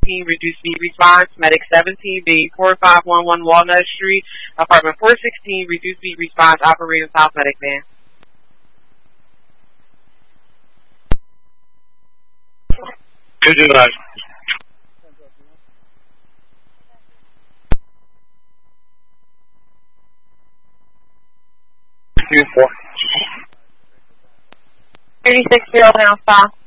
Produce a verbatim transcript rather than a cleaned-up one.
Reduced speed response, Medic seventeen B, four five one one Walnut Street, apartment four sixteen, reduced speed response, operator South Medic Van. two two nine. Two four. thirty-six zero pound stop.